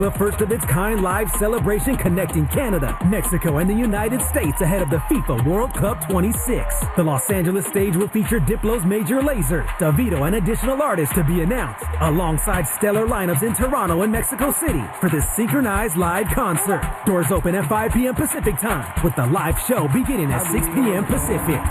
The first of its kind live celebration connecting Canada, Mexico, and the United States ahead of the FIFA World Cup 26. The Los Angeles stage will feature Diplo's Major Lazer, Davido, and additional artists to be announced, alongside stellar lineups in Toronto and Mexico City for this synchronized live concert. Doors open at 5 p.m. Pacific time, with the live show beginning at 6 p.m. Pacific.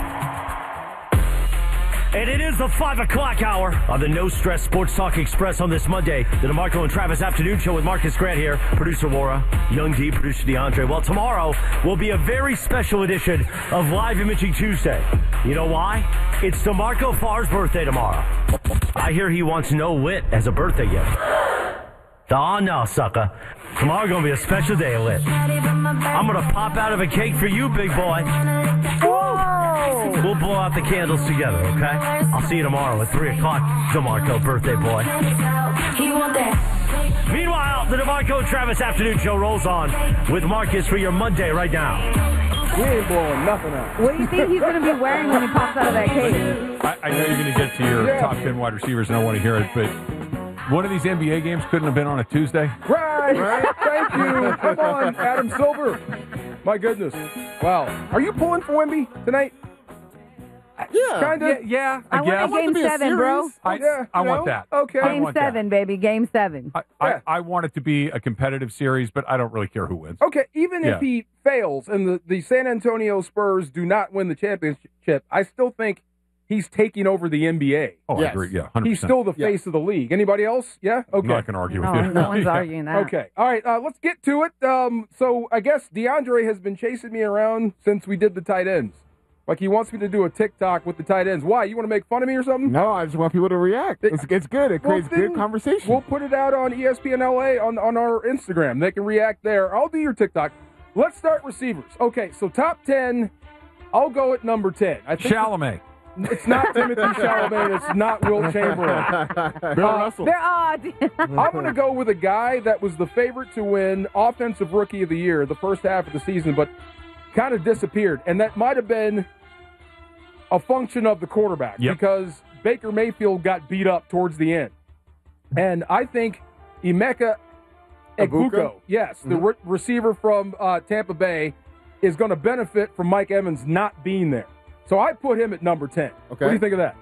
And it is the 5 o'clock hour on the No Stress Sports Talk Express on this Monday. The DeMarco and Travis Afternoon Show with Marcus Grant here, producer Laura, Young D, producer DeAndre. Well, tomorrow will be a very special edition of Live Imaging Tuesday. You know why? It's DeMarco Farr's birthday tomorrow. I hear he wants no lit as a birthday gift. Oh, no, sucker. Tomorrow going to be a special day of lit. I'm going to pop out of a cake for you, big boy. Whoa! We'll blow out the candles together, okay? I'll see you tomorrow at 3 o'clock, DeMarco, birthday boy. Meanwhile, the DeMarco and Travis Afternoon Show rolls on with Marcus for your Monday right now. We ain't blowing nothing out. What do you think he's going to be wearing when he pops out of that cake? I know you're going to get to your top 10 wide receivers, and I want to hear it, but one of these NBA games couldn't have been on a Tuesday. Right. Thank you. Come on, Adam Silver. My goodness. Wow. Are you pulling for Wemby tonight? Yeah. Kind of? Yeah. I want a game 7, bro. I want that. Okay. Game 7, baby. Game 7. I want it to be a competitive series, but I don't really care who wins. Okay, even if he fails and the San Antonio Spurs do not win the championship, I still think he's taking over the NBA. Oh, yes. I agree. Yeah, 100%. He's still the face of the league. Anybody else? Yeah? Okay. I'm not going to argue with you. No one's arguing that. Okay. All right, let's get to it. So I guess DeAndre has been chasing me around since we did the tight ends. Like he wants me to do a TikTok with the tight ends. Why? You want to make fun of me or something? No, I just want people to react. It's good. It creates good conversation. We'll put it out on ESPN LA on our Instagram. They can react there. I'll do your TikTok. Let's start receivers. Okay, so top 10. I'll go at number 10. I think Chalamet. It's not Timothy Chalamet. It's not Will Chamberlain. Bill Russell. They're odd. I'm going to go with a guy that was the favorite to win Offensive Rookie of the Year the first half of the season, but kind of disappeared. And that might have been a function of the quarterback because Baker Mayfield got beat up towards the end. And I think Emeka Egbuka, the receiver from Tampa Bay, is going to benefit from Mike Evans not being there. So I put him at number 10. Okay. What do you think of that?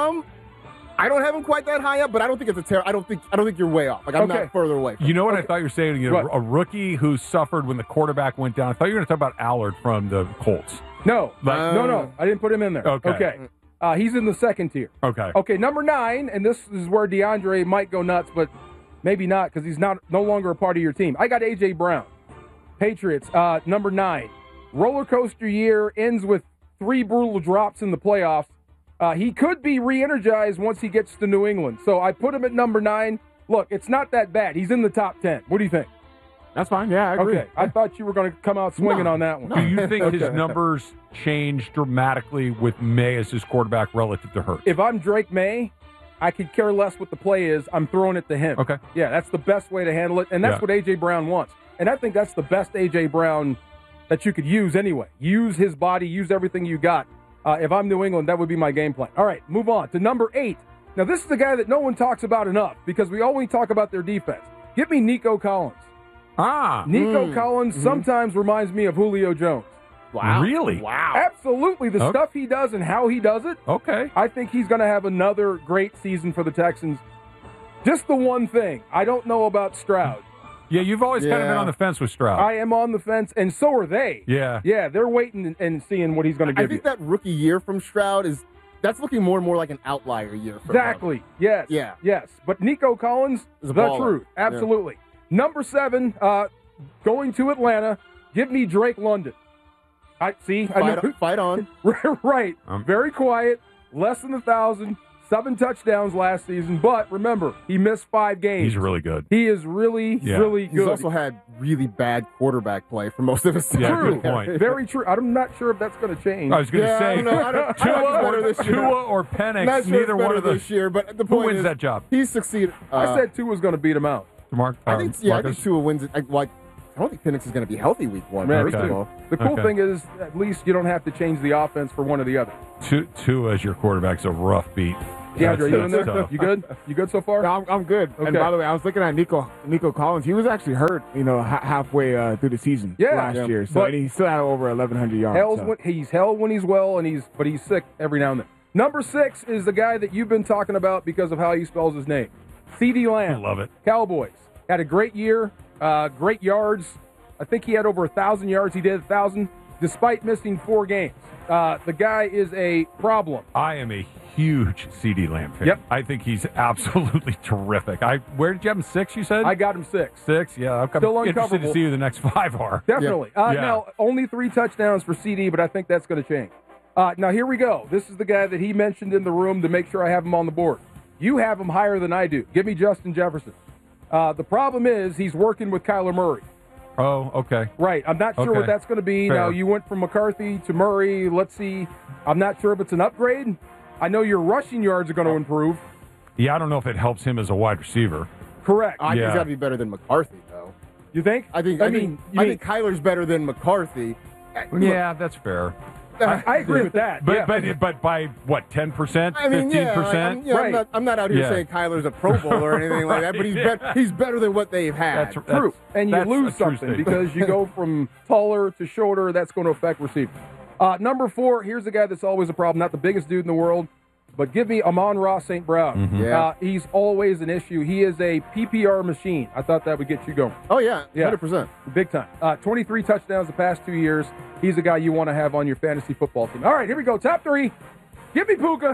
I don't have him quite that high up, but I don't think it's a I don't think you're way off. Like I'm not further away. You know what I thought you were saying? You know, a rookie who suffered when the quarterback went down. I thought you were going to talk about Allard from the Colts. No, no. I didn't put him in there. Okay. He's in the second tier. Okay. Okay, number 9, and this is where DeAndre might go nuts, but maybe not because he's no longer a part of your team. I got A.J. Brown. Patriots, number 9. Roller coaster year ends with 3 brutal drops in the playoffs. He could be re-energized once he gets to New England. So I put him at number 9. Look, it's not that bad. He's in the top 10. What do you think? That's fine. Yeah, I agree. Okay, I thought you were going to come out swinging on that one. Do you think his numbers change dramatically with May as his quarterback relative to Hurts? If I'm Drake May, I could care less what the play is. I'm throwing it to him. Okay. Yeah, that's the best way to handle it, and that's what A.J. Brown wants. And I think that's the best A.J. Brown that you could use anyway. Use his body, use everything you got. If I'm New England, that would be my game plan. All right, move on to number 8. Now, this is the guy that no one talks about enough because we only talk about their defense. Give me Nico Collins. Nico Collins sometimes reminds me of Julio Jones. Wow. Really? Wow. Absolutely. The stuff he does and how he does it. Okay. I think he's going to have another great season for the Texans. Just the one thing. I don't know about Stroud. Yeah, you've always kind of been on the fence with Stroud. I am on the fence, and so are they. Yeah. Yeah, they're waiting and seeing what he's going to give you. I think that rookie year from Stroud that's looking more and more like an outlier year for him. Yes. Yeah. Yes. But Nico Collins, is the truth. Absolutely. Yeah. Number 7, going to Atlanta, give me Drake London. Fight on. Right. Very quiet, less than 1,000, 7 touchdowns last season. But remember, he missed 5 games. He's really good. He is really good. He's also had really bad quarterback play for most of his time. Yeah, good point. Very true. I'm not sure if that's going to change. I was going to say, Tua or Penix, neither one of those. This year, but the who point wins is, that job? He succeeded. I said Tua's going to beat him out. I think Tua wins it. I don't think Penix is going to be healthy week 1. First of all. The cool thing is, at least you don't have to change the offense for one or the other. Tua as your quarterback's a rough beat. DeAndre, you in there? tough. You good? You good so far? No, I'm good. Okay. And by the way, I was looking at Nico Collins. He was actually hurt, halfway through the season last year. So and he still had over 1,100 yards. He's held when he's well, but he's sick every now and then. Number 6 is the guy that you've been talking about because of how he spells his name. CeeDee Lamb. I love it. Cowboys. Had a great year, great yards. I think he had over 1,000 yards. He did 1,000 despite missing 4 games. The guy is a problem. I am a huge CeeDee Lamb fan. Yep. I think he's absolutely terrific. Where did you have him, 6, you said? I got him 6. 6, yeah. I'm Still interested uncoverable. to see who the next 5 are. Definitely. Yeah. Now, only 3 touchdowns for CD, but I think that's going to change. Now, here we go. This is the guy that he mentioned in the room to make sure I have him on the board. You have him higher than I do. Give me Justin Jefferson. The problem is he's working with Kyler Murray. Oh, okay. Right. I'm not sure what that's going to be. Fair. Now, you went from McCarthy to Murray. Let's see. I'm not sure if it's an upgrade. I know your rushing yards are going to improve. Yeah, I don't know if it helps him as a wide receiver. Correct. I think he's got to be better than McCarthy, though. You think? I think Kyler's better than McCarthy. Yeah, that's fair. I agree with that. But by what, 10%, 15%? I'm not out here saying Kyler's a Pro Bowler or anything like that, but he's better than what they've had. That's true. And you lose something because you go from taller to shorter. That's going to affect receivers. Number 4, here's a guy that's always a problem. Not the biggest dude in the world, but give me Amon-Ra St. Brown. Mm-hmm. Yeah. He's always an issue. He is a PPR machine. I thought that would get you going. Oh, yeah, 100%. Big time. 23 touchdowns the past 2 years. He's a guy you want to have on your fantasy football team. All right, here we go. Top 3. Give me Puka.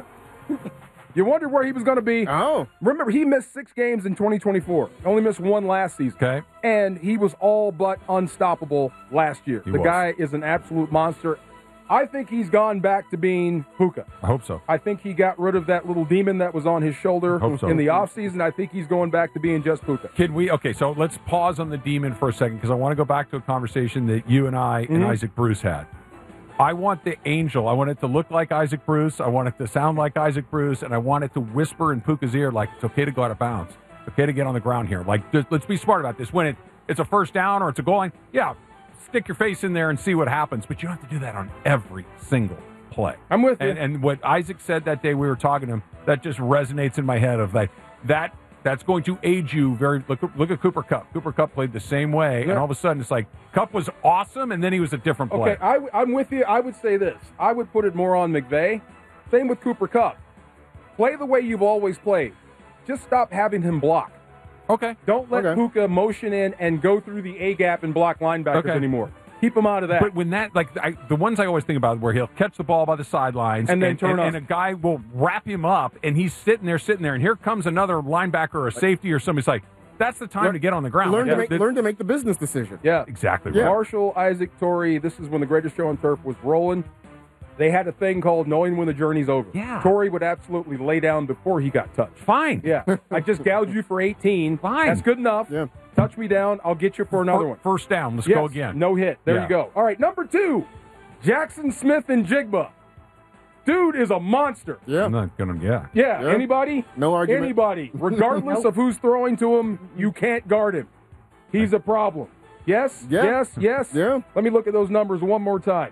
You wondered where he was going to be. Oh. Remember, he missed 6 games in 2024. Only missed 1 last season. Okay. And he was all but unstoppable last year. The guy is an absolute monster. I think he's gone back to being Puka. I hope so. I think he got rid of that little demon that was on his shoulder in the offseason. I think he's going back to being just Puka. So let's pause on the demon for a second because I want to go back to a conversation that you and I and Isaac Bruce had. I want the angel. I want it to look like Isaac Bruce. I want it to sound like Isaac Bruce. And I want it to whisper in Puka's ear like, it's okay to go out of bounds. It's okay to get on the ground here. Like, let's be smart about this. When it's a first down or it's a goal line, stick your face in there and see what happens. But you don't have to do that on every single play. I'm with you. And what Isaac said that day we were talking to him, that just resonates in my head of like, that's going to age you very. Look at Cooper Kupp. Cooper Kupp played the same way, and all of a sudden it's like Kupp was awesome, and then he was a different player. Okay, I'm with you. I would say this. I would put it more on McVay. Same with Cooper Kupp. Play the way you've always played. Just stop having him block. Okay. Don't let Puka motion in and go through the A gap and block linebackers anymore. Keep him out of that. But when the ones I always think about where he'll catch the ball by the sidelines and then turn up. And a guy will wrap him up, and he's sitting there, and here comes another linebacker or a safety or somebody's like, that's the time to get on the ground. Learn to make the business decision. Yeah. Exactly Yeah. right. Marshall, Isaac, Torrey, this is when the Greatest Show on Turf was rolling. They had a thing called knowing when the journey's over. Yeah. Torrey would absolutely lay down before he got touched. Fine. Yeah. I just gouged you for 18. Fine. That's good enough. Yeah. Touch me down. I'll get you for another one. First down. Let's go again. No hit. There you go. All right, number 2, Jackson Smith and Jigba. Dude is a monster. Yeah. I'm not going to, Yeah. Anybody? No argument. Anybody. Regardless of who's throwing to him, you can't guard him. He's a problem. Yes? Yeah. Yes? Yeah. Let me look at those numbers one more time.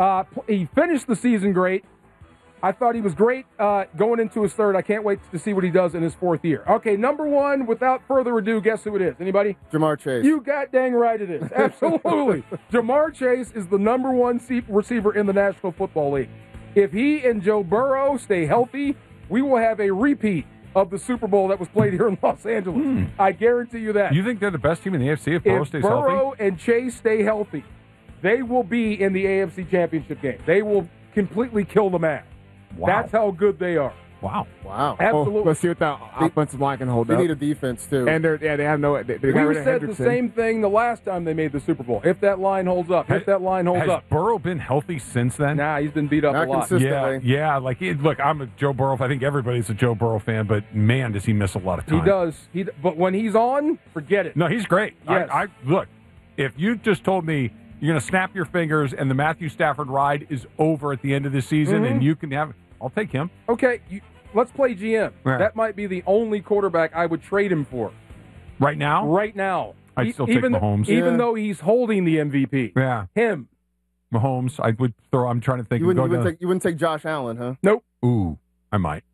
He finished the season great. I thought he was great going into his third. I can't wait to see what he does in his 4th year. Okay, number 1, without further ado, guess who it is? Anybody? Jamar Chase. You got dang right it is. Absolutely. Jamar Chase is the number 1 receiver in the National Football League. If he and Joe Burrow stay healthy, we will have a repeat of the Super Bowl that was played here in Los Angeles. I guarantee you that. You think they're the best team in the AFC if Burrow stays Burrow healthy? and Chase stay healthy, they will be in the AFC Championship game. They will completely kill the match. Wow. That's how good they are. Wow. Absolutely. Let's see what that offensive line can hold They up. need a defense, too. And they have no. They got We rid of said the Hendrickson. same thing the last time they made the Super Bowl. If that line holds up. Has Burrow been healthy since then? Nah, he's been beat up Not a lot. consistently. Yeah. Like, look, I'm a Joe Burrow. I think everybody's a Joe Burrow fan, but man, does he miss a lot of time. He does. But when he's on, forget it. No, he's great. Yes. Look, if you just told me you're going to snap your fingers and the Matthew Stafford ride is over at the end of the season and you can have, I'll take him. Okay, let's play GM. Right. That might be the only quarterback I would trade him for. Right now? Right now. I'd still take Mahomes. Even though he's holding the MVP. Yeah. Him. Mahomes, I would throw. I'm trying to think. You wouldn't take Josh Allen, huh? Nope. Ooh, I might.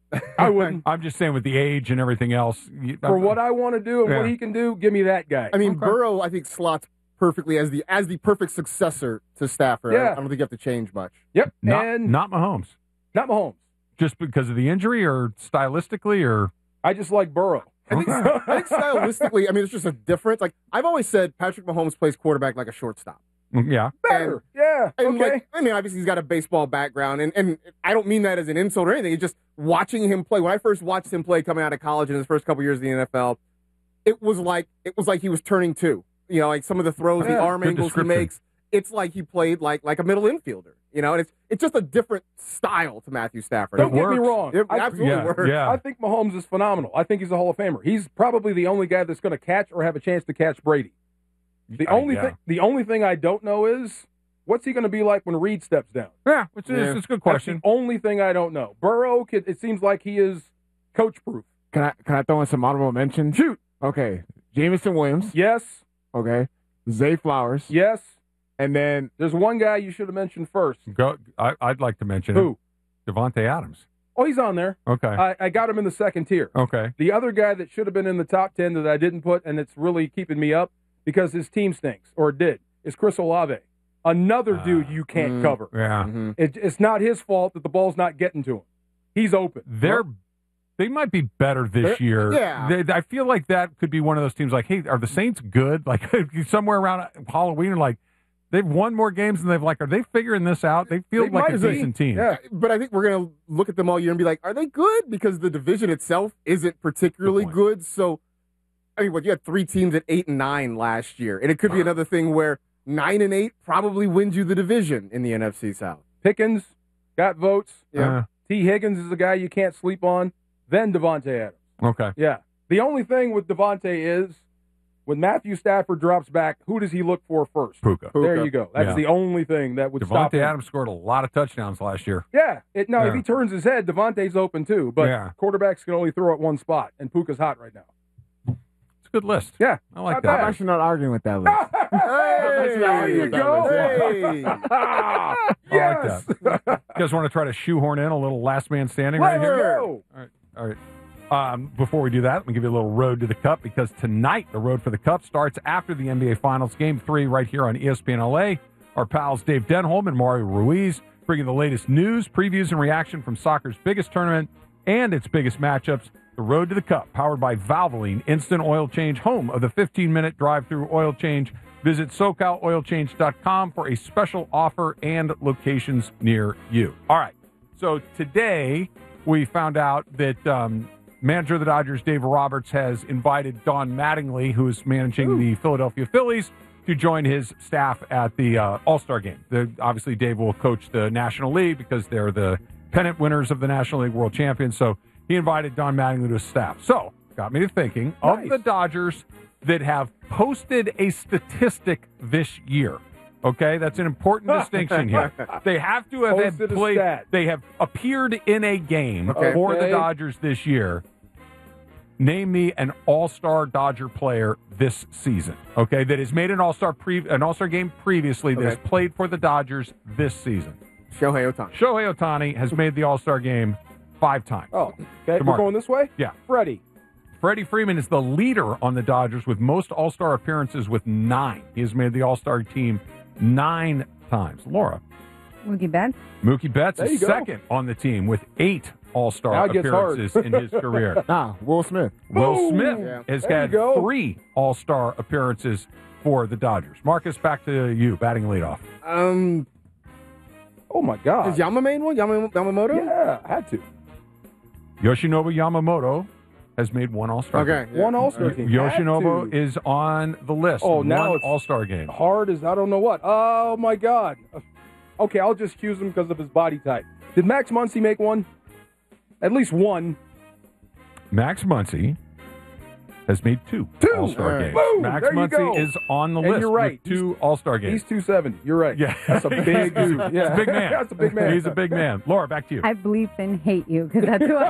I wouldn't. I'm just saying with the age and everything else. For what I want to do and what he can do, give me that guy. I mean, Burrow, I think, slots perfectly as the perfect successor to Stafford. Yeah. I don't think you have to change much. Yep. Not Mahomes. Not Mahomes. Just because of the injury or stylistically or? I just like Burrow. I think stylistically, I mean, it's just a difference. Like, I've always said Patrick Mahomes plays quarterback like a shortstop. Yeah. Better. Okay. Like, I mean, obviously, he's got a baseball background, and I don't mean that as an insult or anything. It's just watching him play. When I first watched him play coming out of college in his first couple years in the NFL, it was like he was turning two. You know, like some of the throws, the arm angles he makes, it's like he played like a middle infielder. You know, and it's just a different style to Matthew Stafford. Don't get me wrong. It absolutely works. Yeah. I think Mahomes is phenomenal. I think he's a Hall of Famer. He's probably the only guy that's going to catch or have a chance to catch Brady. The only thing I don't know is what's he going to be like when Reed steps down? Yeah, which is a good question. That's the only thing I don't know. Burrow, it seems like he is coach-proof. Can I throw in some honorable mentions? Shoot. Okay. Jameson Williams. Yes. Okay. Zay Flowers. Yes. And then there's one guy you should have mentioned first. I'd like to mention who? Davante Adams. Oh, he's on there. Okay. I got him in the second tier. Okay. The other guy that should have been in the top 10 that I didn't put, and it's really keeping me up because his team stinks, or it did, is Chris Olave. Another dude you can't cover. Yeah. Mm-hmm. It's not his fault that the ball's not getting to him. He's open. They might be better this year. Yeah. I feel like that could be one of those teams like, hey, are the Saints good? Like somewhere around Halloween, like they've won more games than are they figuring this out? They feel like a decent team. Yeah. But I think we're going to look at them all year and be like, are they good? Because the division itself isn't particularly good. So, I mean, you had 3 teams at 8-9 last year. And it could be another thing where 9-8 probably wins you the division in the NFC South. Pickens got votes. Yeah. T. Higgins is the guy you can't sleep on. Then Devontae Adams. Okay. Yeah. The only thing with Devontae is when Matthew Stafford drops back, who does he look for first? Puka. There you go. That's the only thing that would stop him. Devontae Adams scored a lot of touchdowns last year. Yeah. If he turns his head, Devontae's open too. But quarterbacks can only throw at one spot, and Puka's hot right now. It's a good list. Yeah. I like that. I'm actually not arguing with that list. There you go. Hey. Yes. I like that. You guys want to try to shoehorn in a little last man standing right here? Go. All right. Before we do that, let me give you a little road to the Cup because tonight the road for the Cup starts after the NBA Finals, Game 3 right here on ESPN LA. Our pals Dave Denholm and Mario Ruiz bringing the latest news, previews, and reaction from soccer's biggest tournament and its biggest matchups. The road to the Cup, powered by Valvoline Instant Oil Change, home of the 15-minute drive-through oil change. Visit SoCalOilChange.com for a special offer and locations near you. All right. So today we found out that manager of the Dodgers, Dave Roberts, has invited Don Mattingly, who is managing the Philadelphia Phillies, to join his staff at the All-Star game. Obviously, Dave will coach the National League because they're the pennant winners of the National League World Champions. So he invited Don Mattingly to his staff. So got me to thinking of the Dodgers that have posted a statistic this year. Okay, that's an important distinction here. They have to have played. They have appeared in a game for the Dodgers this year. Name me an All-Star Dodger player this season. Okay, that has made an All-Star game previously that has played for the Dodgers this season. Shohei Ohtani. Shohei Ohtani has made the All-Star game 5 times. Oh, okay. We're going this way? Yeah. Freddie Freeman is the leader on the Dodgers with most All-Star appearances with 9. He has made the All-Star team 9 times. Laura. Mookie Betts. Mookie Betts is second on the team with 8 All-Star appearances in his career. Will Smith. Will Smith has had 3 All-Star appearances for the Dodgers. Marcus, back to you, batting leadoff. Oh, my God. Is Yamamoto? Yeah, had to. Yoshinobu Yamamoto has made 1 All-Star game. One All-Star team. Yoshinobu is on the list. Oh, now it's All-Star game. Hard as I don't know what. Oh, my God. Okay, I'll just accuse him because of his body type. Did Max Muncy make 1? At least 1. Max Muncy has made 2 All-Star games. Boom, Max there you Muncy go. is on the And list you're right. with 2 All-Star games. He's 270. You're right. Yeah. That's a big dude. Yeah. He's a big man. That's a big man. He's a big man. Laura, back to you. I bleep and hate you because that's who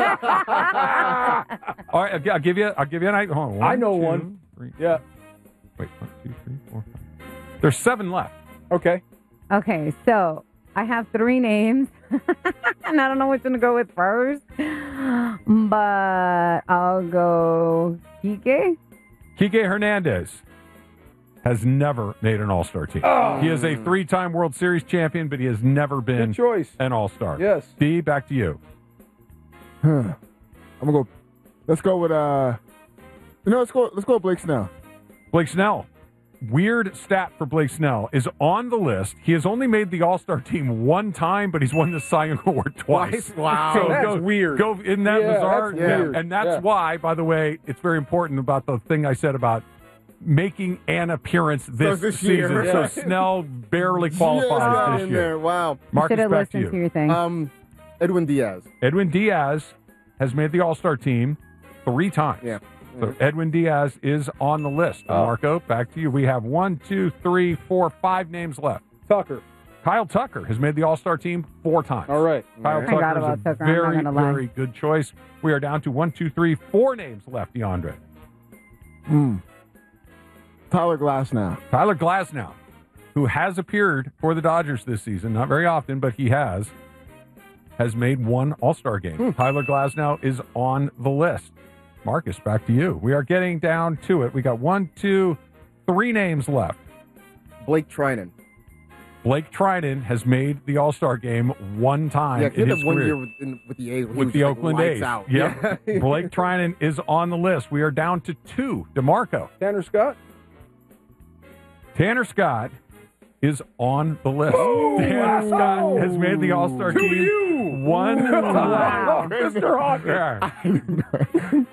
I All right, I'll give you an idea. Hold on. 1, I know 2, one. 3. Yeah. Wait, 1, 2, 3, 4, 5. There's 7 left. Okay. Okay, so I have 3 names, and I don't know which one to go with first. But I'll go Kike. Kike Hernandez has never made an All-Star team. Oh. He is a 3-time World Series champion, but he has never been Good choice. an All-Star. Yes. D, back to you. I'm gonna go. Let's go with let's go with Blake Snell. Blake Snell. Weird stat for Blake Snell is on the list. He has only made the All-Star team one time, but he's won the Cy Young Award twice. Wow. So That's weird. Isn't that bizarre? That's weird. And that's Yeah. why, by the way, it's very important about the thing I said about making an appearance this year. season. Yeah. So Snell barely qualifies this in year. there. Wow. Marcus, Should have back to listened to you. your thing. Edwin Diaz. Edwin Diaz has made the All-Star team 3 times. Yeah. So Edwin Diaz is on the list. Marco, back to you. We have 1, 2, 3, 4, 5 names left. Tucker. Kyle Tucker has made the All-Star team 4 times. All right. Kyle I forgot Tucker about is a Tucker. I'm not very, gonna lie. very good choice. We are down to 1, 2, 3, 4 names left, DeAndre. Tyler Glasnow. Tyler Glasnow, who has appeared for the Dodgers this season, not very often, but he has made 1 All-Star game. Tyler Glasnow is on the list. Marcus, back to you. We are getting down to it. We got 1, 2, 3 names left. Blake Trinan. Blake Trinan has made the All-Star game 1 time Yeah, he in had his that one career. year with the A's. With the Oakland A's. Out. Yep. Yeah. Blake Trinan is on the list. We are down to 2. DeMarco. Tanner Scott. Tanner Scott is on the list. Tanner Scott has made the All-Star team 1 time. Wow. Mr. Hawkins. Yeah.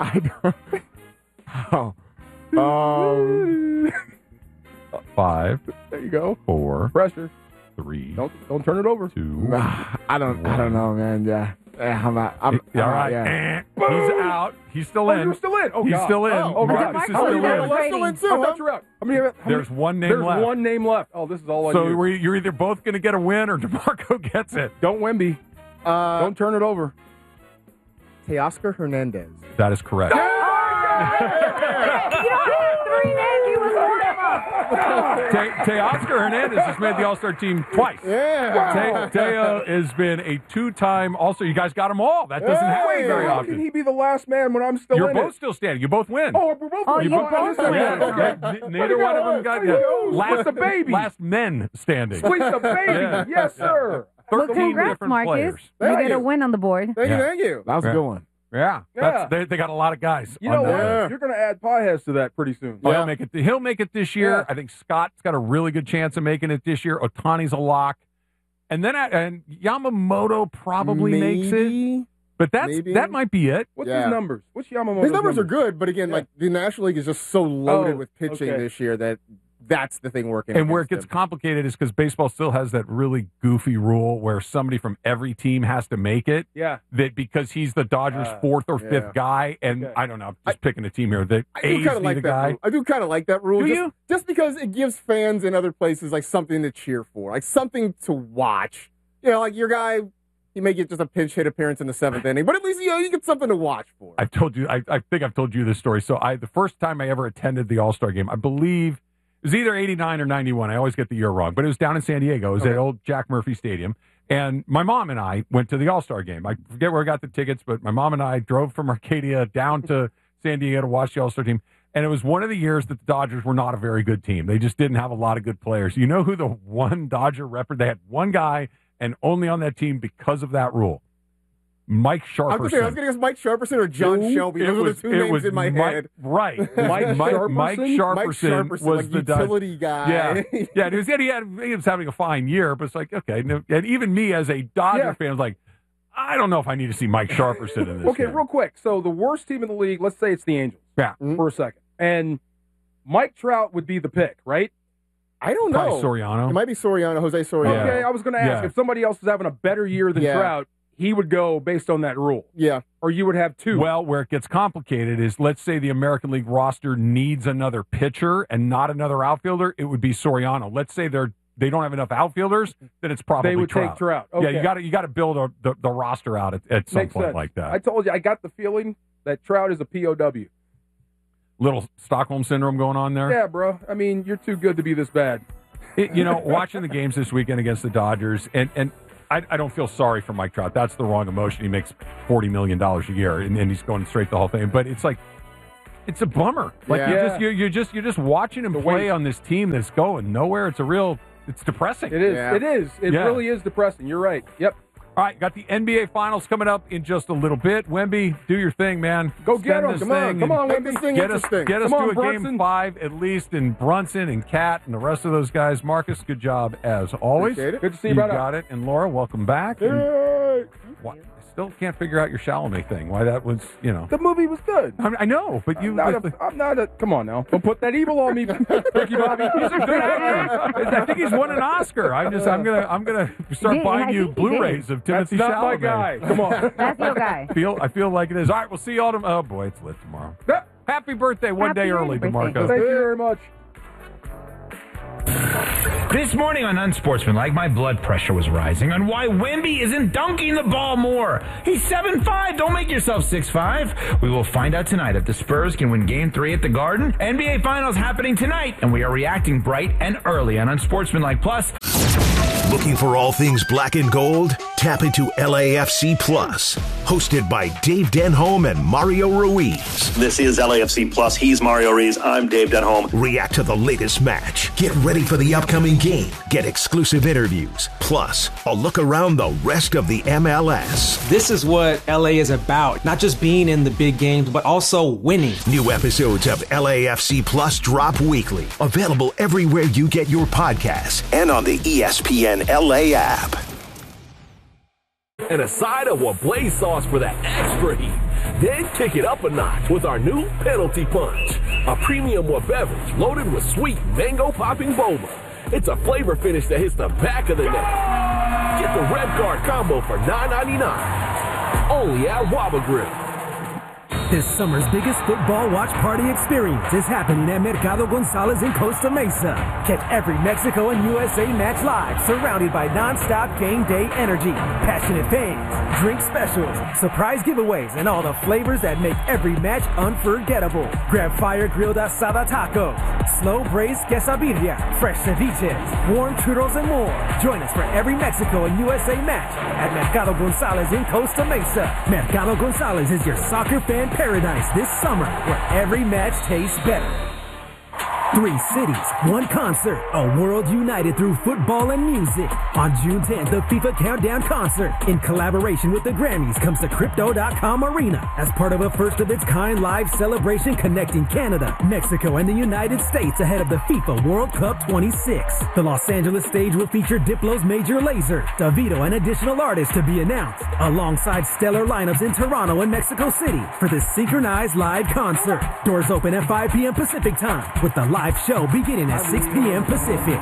I don't. 5, There you go. 4, Pressure. 3, Don't turn it over. 2. I don't know, man. Yeah. I'm out. All right. Yeah. He's out. He's still in. You're still in. Oh, He's God. still in. Oh, God. Marcus is Oh, still yeah. in. Let's still in, too. I thought you were out. How many? There's 1 name There's left. 1 name left. Oh, this is all on So you. you're either both going to get a win or DeMarco gets it. Don't Wemby. Don't turn it over. Teoscar Hernandez. That is correct. You don't have 3 names. You was one of them. Teoscar Hernandez has made the All-Star team twice. Yeah. Teo has been a 2-time All-Star. You guys got them all. That doesn't happen very How can often. he be the last man when I'm still You're in both it? still standing. You both win. Oh, we're both Oh, winning. you I both understand. win. Okay. Neither one of them got There you go. last, Split the baby. last men standing. Split the baby. Yeah. Yes, sir. Well, 13 congrats, different Marcus. players. You Thank get you. a win on the board. Thank Yeah. you. Thank you. That was a good one. Yeah. Yeah. They got a lot of guys. You on know that. what? Yeah. You're going to add Pajes to that pretty soon. Oh, he'll make it this year. Yeah. I think Scott's got a really good chance of making it this year. Otani's a lock. And then and Yamamoto probably makes it. Maybe. But Maybe. that might be it. What's Yeah. his numbers? What's Yamamoto's His numbers are good, but again, Yeah. like the National League is just so loaded Oh, with pitching okay. this year that that's the thing working. And where it against gets him. complicated is because baseball still has that really goofy rule where somebody from every team has to make it. Yeah. That because he's the Dodgers' 4th or 5th yeah. guy, and Okay. I don't know, I'm just picking a team here. The I do A's kind of need like a that guy. rule. I do kind of like that rule. Do just, you? Just because it gives fans in other places like something to cheer for, like something to watch. You know, like your guy, he may get just a pinch hit appearance in the 7th inning, but at least you get something to watch for. I've told you. I think I've told you this story. So the first time I ever attended the All-Star game, I believe it was either 89 or 91. I always get the year wrong, but it was down in San Diego. It was at old Jack Murphy Stadium. And my mom and I went to the All-Star game. I forget where I got the tickets, but my mom and I drove from Arcadia down to San Diego to watch the All-Star team. And it was one of the years that the Dodgers were not a very good team. They just didn't have a lot of good players. You know who the one Dodger they had one guy and only on that team because of that rule. Mike Sharperson. I was going to guess Mike Sharperson or John Shelby. Those are the two names in my head. Right. Mike Sharperson? Mike Sharperson was like the utility guy. Yeah. Yeah. He was having a fine year, but it's like, okay. And even me as a Dodger fan was like, I don't know if I need to see Mike Sharperson in this. Okay, game. real quick. So the worst team in the league, let's say it's the Angels. Yeah. For a second. And Mike Trout would be the pick, right? I don't know. Probably Soriano. It might be Soriano, Jose Soriano. Okay, I was going to ask if somebody else is having a better year than Trout, he would go based on that rule. Yeah. Or you would have two. Well, where it gets complicated is, let's say the American League roster needs another pitcher and not another outfielder, it would be Soriano. Let's say they don't have enough outfielders, then it's probably they would Trout. take Trout. Okay. Yeah, you got to build the roster out at some Makes point sense. like that. I told you, I got the feeling that Trout is a POW. Little Stockholm syndrome going on there. Yeah, bro. I mean, you're too good to be this bad. Watching the games this weekend against the Dodgers, and I don't feel sorry for Mike Trout. That's the wrong emotion. He makes $40 million a year, and he's going straight to the Hall of Fame. But it's like, it's a bummer. Like you're just watching him play on this team that's going nowhere. It's depressing. It is. Yeah. It is. It really is depressing. You're right. Yep. All right, got the NBA Finals coming up in just a little bit. Wemby, do your thing, man. Go get them. Come on, Wemby. Get us to a Game 5 at least in Brunson and Cat and the rest of those guys. Marcus, good job as always. Good to see you, brother. You got it. And Laura, welcome back. I still can't figure out your Chalamet thing. Why that was, The movie was good. I know, but I'm not a. Come on now. Don't put that evil on me, Ricky Bobby. He's a good actor. I think he's won an Oscar. I'm gonna start buying you Blu-rays of Timothy Chalamet. That's not my guy. Come on. That's your guy. I feel like it is. All right, we'll see you all tomorrow. Oh boy, it's lit tomorrow. Happy birthday one day early, DeMarco. Thank you very much. This morning on Unsportsmanlike, my blood pressure was rising on why Wemby isn't dunking the ball more. He's 7'5". Don't make yourself 6'5". We will find out tonight if the Spurs can win Game 3 at the Garden. NBA Finals happening tonight, and we are reacting bright and early on Unsportsmanlike Plus. Looking for all things black and gold? Tap into LAFC Plus, hosted by Dave Denholm and Mario Ruiz. This is LAFC Plus. He's Mario Ruiz. I'm Dave Denholm. React to the latest match. Get ready for the upcoming game. Get exclusive interviews. Plus, a look around the rest of the MLS. This is what LA is about. Not just being in the big games, but also winning. New episodes of LAFC Plus drop weekly. Available everywhere you get your podcasts and on the ESPN LA app. And a side of Blaze sauce for that extra heat. Then kick it up a notch with our new Penalty Punch, a premium beverage loaded with sweet mango-popping boba. It's a flavor finish that hits the back of the neck. Get the Red Guard combo for $9.99. Only at Waba Grill. This summer's biggest football watch party experience is happening at Mercado Gonzalez in Costa Mesa. Catch every Mexico and USA match live, surrounded by non-stop game day energy, passionate fans, drink specials, surprise giveaways, and all the flavors that make every match unforgettable. Grab fire-grilled asada tacos, slow-braised quesadilla, fresh ceviches, warm churros, and more. Join us for every Mexico and USA match at Mercado Gonzalez in Costa Mesa. Mercado Gonzalez is your soccer fan paradise this summer, where every match tastes better. 3 cities, 1 concert, a world united through football and music. On June 10th, the FIFA Countdown Concert, in collaboration with the Grammys, comes to Crypto.com Arena as part of a first-of-its-kind live celebration connecting Canada, Mexico, and the United States ahead of the FIFA World Cup 26. The Los Angeles stage will feature Diplo's Major Lazer, Davido, and additional artists to be announced, alongside stellar lineups in Toronto and Mexico City for this synchronized live concert. Doors open at 5 p.m. Pacific time, with the live show beginning at 6 p.m. Pacific.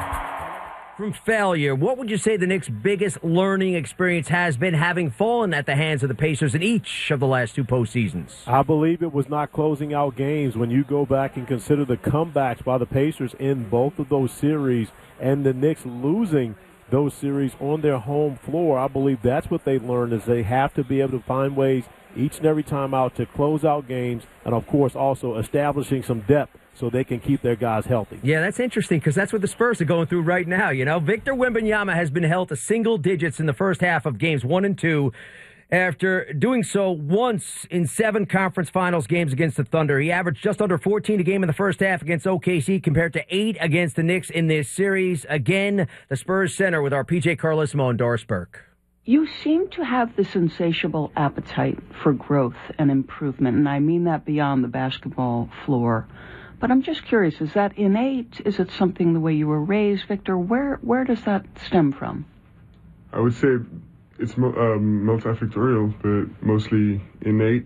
From failure, what would you say the Knicks' biggest learning experience has been, having fallen at the hands of the Pacers in each of the last 2 postseasons? I believe it was not closing out games. When you go back and consider the comebacks by the Pacers in both of those series and the Knicks losing those series on their home floor, I believe that's what they learned, is they have to be able to find ways each and every time out to close out games, and of course also establishing some depth so they can keep their guys healthy. Yeah, that's interesting, because that's what the Spurs are going through right now. Victor Wembanyama has been held to single digits in the first half of games 1 and 2 after doing so once in 7 conference finals games against the Thunder. He averaged just under 14 a game in the first half against OKC compared to 8 against the Knicks in this series. Again, the Spurs center with our PJ Carlesimo and Doris Burke. You seem to have this insatiable appetite for growth and improvement, and I mean that beyond the basketball floor. But I'm just curious, is that innate? Is it something the way you were raised, Victor? Where does that stem from? I would say it's multifactorial, but mostly innate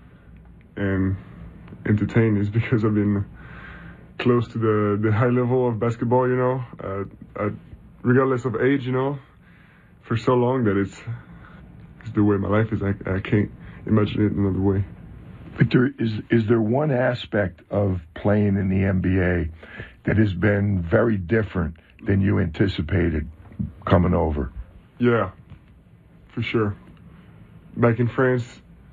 and entertained. Is because I've been close to the high level of basketball, regardless of age, for so long that it's the way my life is. I can't imagine it another way. Victor, is there one aspect of playing in the NBA that has been very different than you anticipated coming over? Yeah, for sure. Back in France,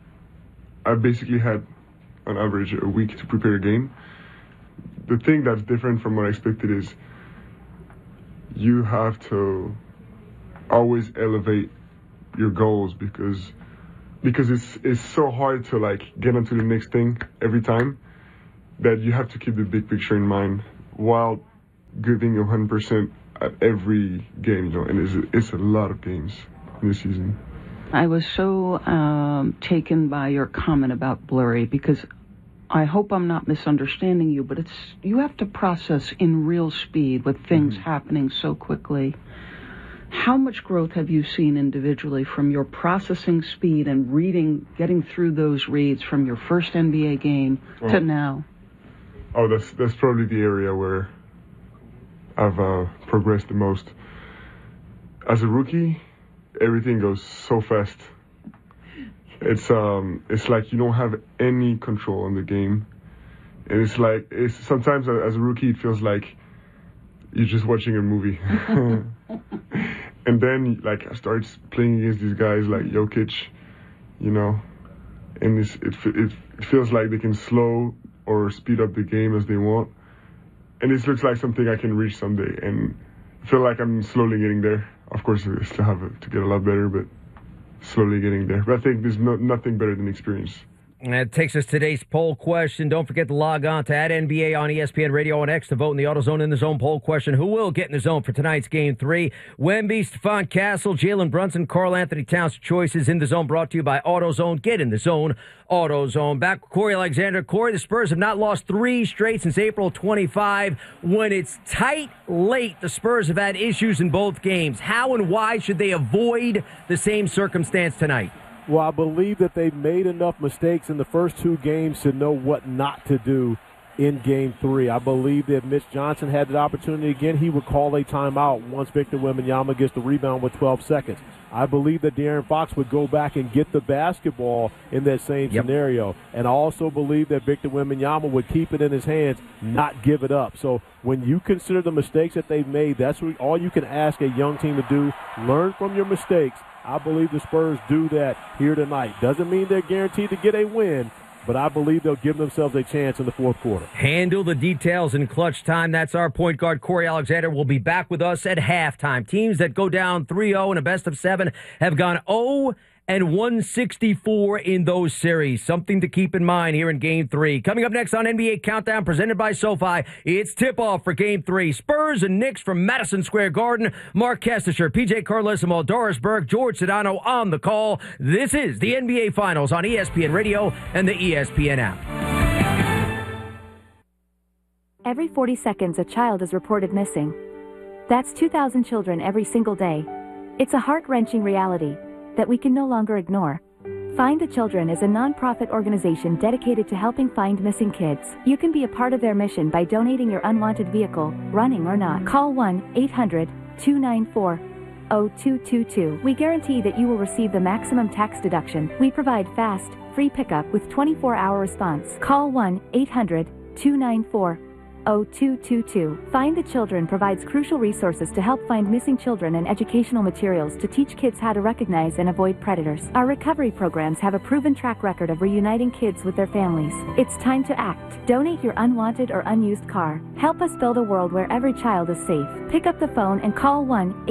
I basically had, on average, a week to prepare a game. The thing that's different from what I expected is you have to always elevate your goals because it's so hard to like get into the next thing every time that you have to keep the big picture in mind while giving 100% at every game, and it's a lot of games in this season. I was so taken by your comment about blurry because I hope I'm not misunderstanding you, but you have to process in real speed with things happening so quickly. How much growth have you seen individually from your processing speed and getting through those reads from your first NBA game to now? Oh, that's probably the area where I've progressed the most. As a rookie, everything goes so fast. It's like you don't have any control on the game, and it's sometimes as a rookie it feels like you're just watching a movie. And then like I started playing against these guys like Jokic, and it feels like they can slow or speed up the game as they want, and this looks like something I can reach someday, and I feel like I'm slowly getting there. Of course, I still have to get a lot better, but slowly getting there. But I think there's nothing better than experience. And that takes us to today's poll question. Don't forget to log on to @NBA on ESPN Radio and X to vote in the AutoZone in the Zone poll question. Who will get in the zone for tonight's Game 3? Wemby, Stephon Castle, Jalen Brunson, Karl Anthony Towns choices in the zone brought to you by AutoZone. Get in the zone, AutoZone. Back with Corey Alexander. Corey, the Spurs have not lost 3 straight since April 25. When it's tight late, the Spurs have had issues in both games. How and why should they avoid the same circumstance tonight? Well, I believe that they made enough mistakes in the first 2 games to know what not to do in Game 3. I believe that Mitch Johnson had the opportunity again. He would call a timeout once Victor Wembanyama gets the rebound with 12 seconds. I believe that De'Aaron Fox would go back and get the basketball in that same scenario. And I also believe that Victor Wembanyama would keep it in his hands, not give it up. So when you consider the mistakes that they've made, that's all you can ask a young team to do. Learn from your mistakes. I believe the Spurs do that here tonight. Doesn't mean they're guaranteed to get a win, but I believe they'll give themselves a chance in the fourth quarter. Handle the details in clutch time. That's our point guard, Corey Alexander, will be back with us at halftime. Teams that go down 3-0 in a best-of-7 have gone 0-164 in those series. Something to keep in mind here in Game 3. Coming up next on NBA Countdown, presented by SoFi, it's tip-off for Game 3. Spurs and Knicks from Madison Square Garden. Mark Kestisher, PJ Carlesimo, Doris Burke, George Sedano on the call. This is the NBA Finals on ESPN Radio and the ESPN app. Every 40 seconds, a child is reported missing. That's 2,000 children every single day. It's a heart-wrenching reality that we can no longer ignore. Find the Children is a non-profit organization dedicated to helping find missing kids. You can be a part of their mission by donating your unwanted vehicle, running or not. Call 1-800-294-0222. We guarantee that you will receive the maximum tax deduction. We provide fast, free pickup with 24-hour response. Call 1-800-294-0222. Find the Children provides crucial resources to help find missing children and educational materials to teach kids how to recognize and avoid predators. Our recovery programs have a proven track record of reuniting kids with their families. It's time to act. Donate your unwanted or unused car. Help us build a world where every child is safe. Pick up the phone and call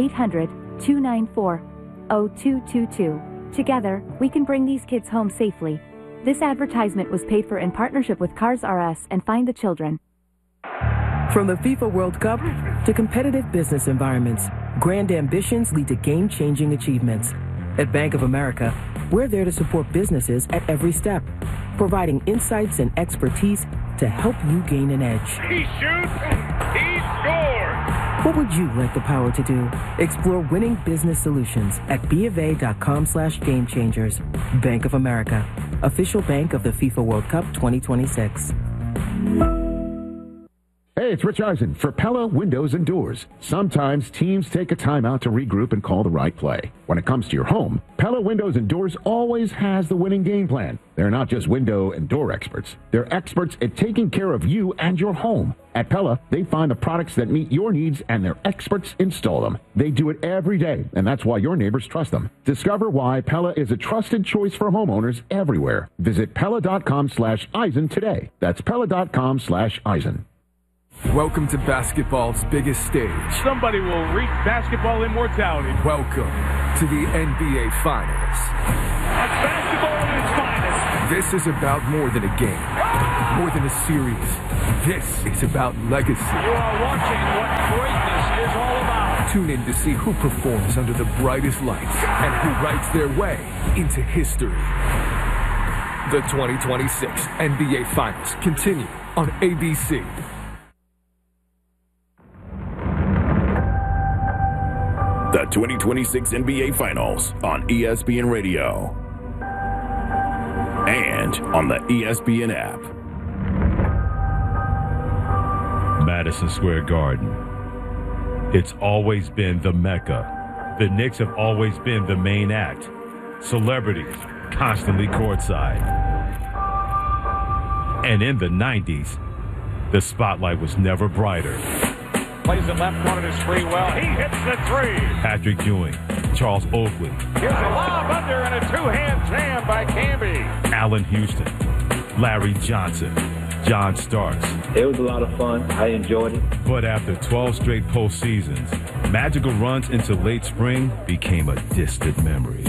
1-800-294-0222. Together, we can bring these kids home safely. This advertisement was paid for in partnership with Cars R Us and Find the Children. From the FIFA World Cup to competitive business environments, grand ambitions lead to game-changing achievements. At Bank of America, we're there to support businesses at every step, providing insights and expertise to help you gain an edge. He shoots, he scores! What would you like the power to do? Explore winning business solutions at BofA.com/gamechangers. Bank of America, official bank of the FIFA World Cup 2026. Hey, it's Rich Eisen for Pella Windows and Doors. Sometimes teams take a time out to regroup and call the right play. When it comes to your home, Pella Windows and Doors always has the winning game plan. They're not just window and door experts. They're experts at taking care of you and your home. At Pella, they find the products that meet your needs and their experts install them. They do it every day, and that's why your neighbors trust them. Discover why Pella is a trusted choice for homeowners everywhere. Visit Pella.com/Eisen today. That's Pella.com/Eisen. Welcome to basketball's biggest stage. Somebody will reach basketball immortality. Welcome to the NBA Finals. That's basketball at its finest. This is about more than a game, more than a series. This is about legacy. You are watching what greatness is all about. Tune in to see who performs under the brightest lights and who writes their way into history. The 2026 NBA Finals continue on ABC. The 2026 NBA Finals on ESPN Radio and on the ESPN app. Madison Square Garden. It's always been the Mecca. The Knicks have always been the main act. Celebrities constantly courtside. And in the 90s, the spotlight was never brighter. Plays it left corner to Sprewell. He hits the three. Patrick Ewing, Charles Oakley. Here's a lob under and a two-hand jam by Camby. Allen Houston, Larry Johnson, John Starks. It was a lot of fun. I enjoyed it. But after 12 straight postseasons, magical runs into late spring became a distant memory.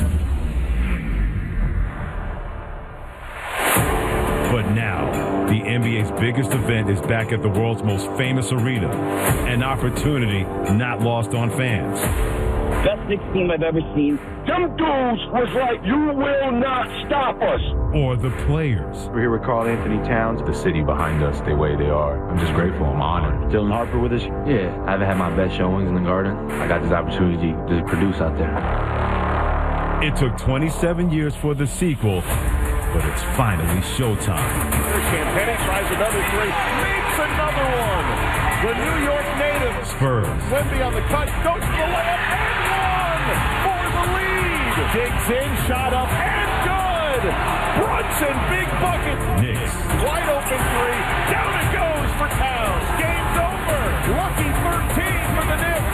But now, the NBA's biggest event is back at the world's most famous arena. An opportunity not lost on fans. Best Knicks team I've ever seen. Them dudes was like, you will not stop us. Or the players. We're here with Karl Anthony Towns. The city behind us, the way they are. I'm just grateful. I'm honored. Dylan Harper with us. Yeah, I haven't had my best showings in the Garden. I got this opportunity to produce out there. It took 27 years for the sequel, but it's finally showtime. Campani tries another three, makes another one. The New York native. Spurs. Wemby on the cut, goes to the layup, and one for the lead. Digs in, shot up, and good. Brunson, big bucket. Knicks. Wide open three, down it goes for Towns. Game's over. Lucky 13 for the Knicks.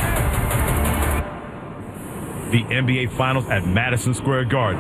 The NBA Finals at Madison Square Garden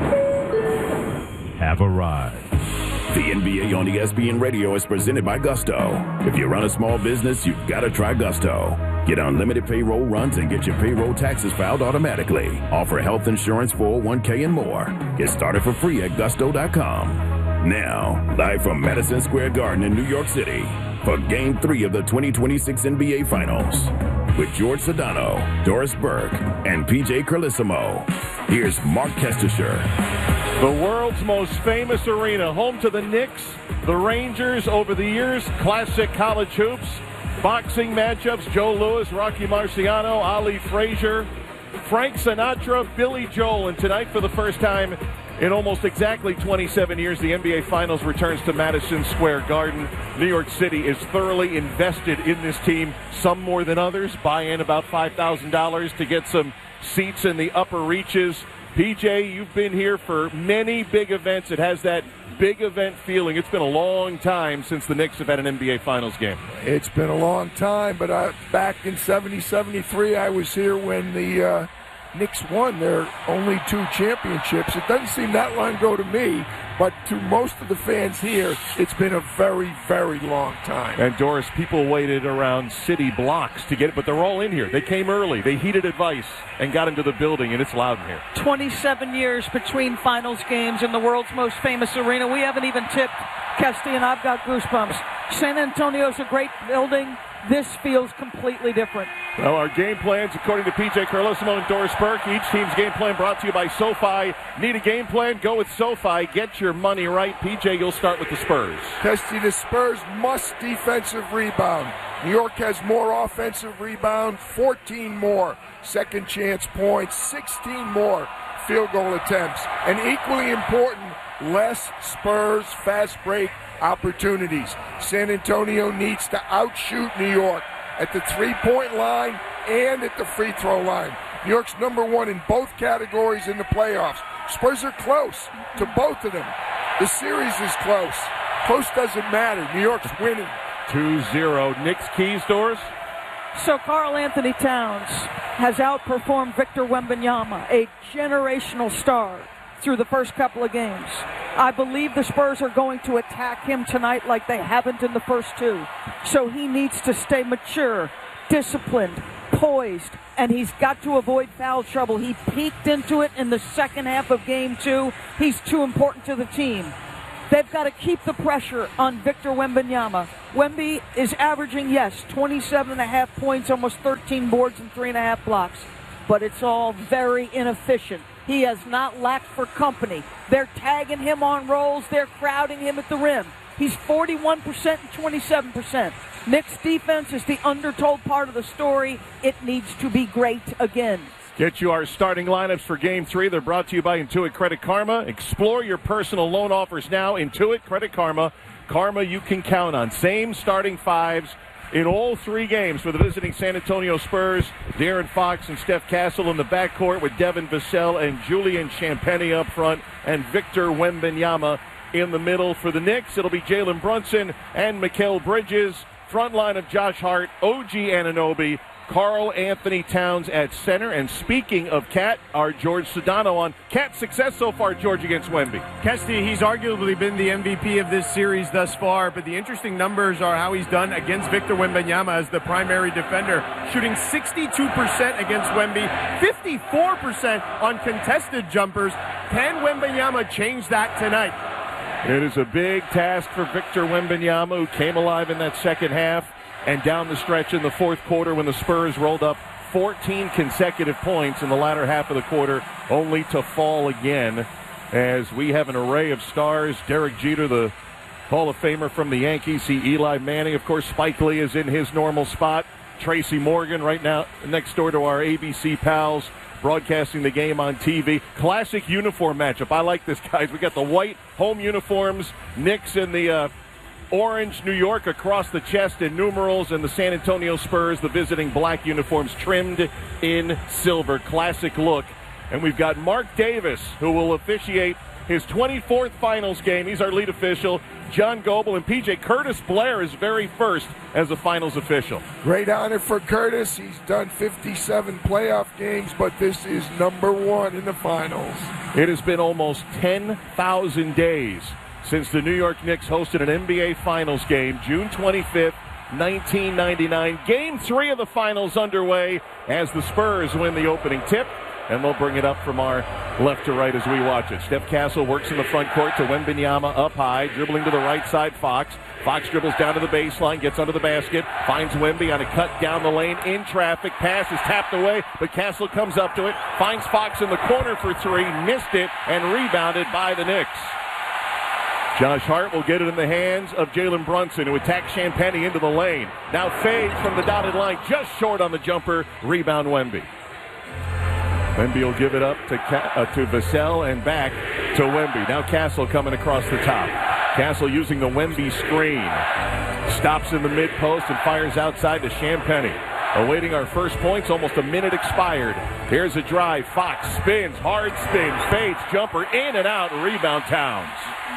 have arrived. The NBA on ESPN Radio is presented by Gusto. If you run a small business, you've got to try Gusto. Get unlimited payroll runs and get your payroll taxes filed automatically. Offer health insurance, 401k, and more. Get started for free at gusto.com. Now, live from Madison Square Garden in New York City for Game 3 of the 2026 NBA Finals. With George Sedano, Doris Burke, and PJ Carlissimo. Here's Mark Kestisher. The world's most famous arena, home to the Knicks, the Rangers over the years, classic college hoops, boxing matchups, Joe Louis, Rocky Marciano, Ali Frazier, Frank Sinatra, Billy Joel, and tonight for the first time in almost exactly 27 years, the NBA Finals returns to Madison Square Garden. New York City is thoroughly invested in this team, some more than others. Buy in about $5,000 to get some seats in the upper reaches. PJ, you've been here for many big events. It has that big event feeling. It's been a long time since the Knicks have had an NBA Finals game. It's been a long time, but back in 73, I was here when the Knicks won their only 2 championships. It doesn't seem that long ago to me, but to most of the fans here, it's been a very, very long time. And Doris, people waited around city blocks to get it, but they're all in here. They came early. They heeded advice and got into the building, and it's loud in here. 27 years between finals games in the world's most famous arena. We haven't even tipped, Kesty, and I've got goosebumps. San Antonio's a great building. This feels completely different. Well, our game plans, according to PJ Carlissimo and Doris Burke, each team's game plan brought to you by SoFi. Need a game plan? Go with SoFi. Get your money right. PJ, you'll start with the Spurs. Testy, the Spurs must defensive rebound. New York has more offensive rebound, 14 more second chance points, 16 more field goal attempts. And equally important, less Spurs fast break opportunities. San Antonio needs to outshoot New York at the three-point line and at the free throw line. New York's number 1 in both categories in the playoffs. Spurs are close to both of them. The series is close. Close doesn't matter. New York's winning. 2-0. Knicks keys, Doris? So Karl Anthony Towns has outperformed Victor Wembanyama, a generational star, through the first couple of games. I believe the Spurs are going to attack him tonight like they haven't in the first two. So he needs to stay mature, disciplined, poised, and he's got to avoid foul trouble. He peaked into it in the second half of Game 2. He's too important to the team. They've got to keep the pressure on Victor Wembanyama. Wemby is averaging, 27.5 points, almost 13 boards and 3.5 blocks. But it's all very inefficient. He has not lacked for company. They're tagging him on rolls. They're crowding him at the rim. He's 41% and 27%. Knicks defense is the undertold part of the story. It needs to be great again. Get you our starting lineups for Game 3. They're brought to you by Intuit Credit Karma. Explore your personal loan offers now. Intuit Credit Karma. Karma you can count on. Same starting fives in all 3 games for the visiting San Antonio Spurs. De'Aaron Fox and Steph Castle in the backcourt with Devin Vassell and Julian Champagnie up front and Victor Wembanyama in the middle. For the Knicks, it'll be Jalen Brunson and Mikal Bridges. Front line of Josh Hart, OG Anunoby, Karl Anthony Towns at center. And speaking of Cat, our George Sedano on. Cat's success so far, George, against Wemby. Kesty, he's arguably been the MVP of this series thus far, but the interesting numbers are how he's done against Victor Wembanyama as the primary defender, shooting 62% against Wemby, 54% on contested jumpers. Can Wembanyama change that tonight? It is a big task for Victor Wembanyama, who came alive in that second half and down the stretch in the fourth quarter when the Spurs rolled up 14 consecutive points in the latter half of the quarter, only to fall again as we have an array of stars. Derek Jeter, the Hall of Famer from the Yankees. See Eli Manning. Of course, Spike Lee is in his normal spot. Tracy Morgan right now next door to our ABC pals, broadcasting the game on TV. Classic uniform matchup. I like this, guys. We got the white home uniforms, Knicks in the orange, New York across the chest in numerals, and the San Antonio Spurs, the visiting black uniforms trimmed in silver. Classic look. And we've got Mark Davis, who will officiate his 24th finals game. He's our lead official. John Goble and PJ Curtis Blair is very first as a finals official. Great honor for Curtis. He's done 57 playoff games, but this is number 1 in the finals. It has been almost 10,000 days since the New York Knicks hosted an NBA Finals game, June 25th, 1999. Game 3 of the finals underway as the Spurs win the opening tip. And they'll bring it up from our left to right as we watch it. Steph Castle works in the front court to Wembanyama up high, dribbling to the right side, Fox. Fox dribbles down to the baseline, gets under the basket, finds Wemby on a cut down the lane in traffic. Pass is tapped away, but Castle comes up to it, finds Fox in the corner for 3, missed it, and rebounded by the Knicks. Josh Hart will get it in the hands of Jalen Brunson, who attacks Champagnie into the lane. Now fades from the dotted line, just short on the jumper. Rebound Wemby. Wemby will give it up to Vassell and back to Wemby. Now Castle coming across the top. Castle using the Wemby screen. Stops in the mid-post and fires outside to Champagnie. Awaiting our first points, almost a minute expired. Here's a drive. Fox spins, hard spin, fades, jumper in and out, rebound Towns.